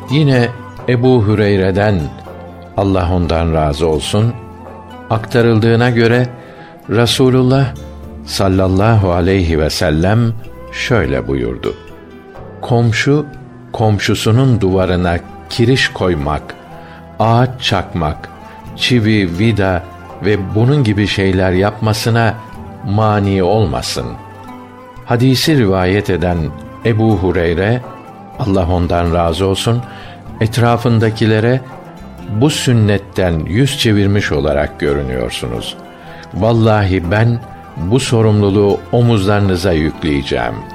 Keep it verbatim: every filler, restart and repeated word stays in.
Yine Ebu Hüreyre'den, Allah ondan razı olsun, aktarıldığına göre Rasulullah sallallahu aleyhi ve sellem şöyle buyurdu: Komşu komşusunun duvarına kiriş koymak, ağaç çakmak, çivi, vida ve bunun gibi şeyler yapmasına mani olmasın. Hadisi rivayet eden Ebu Hureyre, Allah ondan razı olsun, etrafındakilere bu sünnetten yüz çevirmiş olarak görünüyorsunuz. Vallahi ben bu sorumluluğu omuzlarınıza yükleyeceğim.